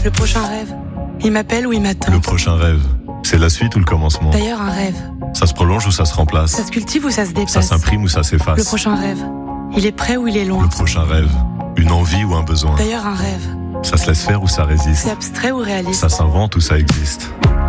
Le prochain rêve, il m'appelle ou il m'attend. Le prochain rêve, c'est la suite ou le commencement? D'ailleurs, un rêve, Ça se prolonge ou ça se remplace? ça se cultive ou ça se dépasse. Ça s'imprime ou ça s'efface? Le prochain rêve, il est prêt ou il est loin. Le prochain rêve, une envie ou un besoin? D'ailleurs, un rêve, Ça se laisse faire ou ça résiste? c'est abstrait ou réaliste. Ça s'invente ou ça existe?